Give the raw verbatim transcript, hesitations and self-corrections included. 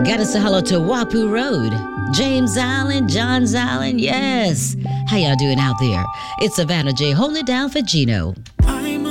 Gotta say hello to Wapu Road. James Island, Johns Island, yes. How y'all doing out there? It's Savannah J holding it down for Gino.